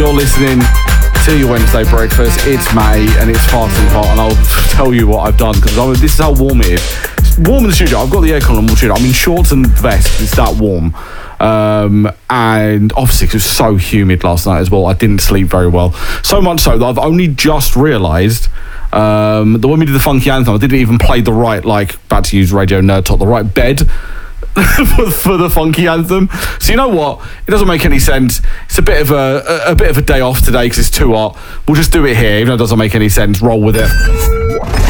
you're listening to your Wednesday breakfast. It's May and it's far too hot, and I'll tell you what I've done, because this is how warm it is. It's warm in the studio. I've got the aircon on the studio. I'm in shorts and vest. It's that warm. And obviously, 'cause it was so humid last night as well, I didn't sleep very well. So much so that I've only just realised that when we did the funky anthem, I didn't even play the right, about to use Radio Nerd Talk, the right bed for the funky anthem. So you know what? It doesn't make any sense. It's a bit of a day off today because it's too hot. We'll just do it here, even though it doesn't make any sense. Roll with it.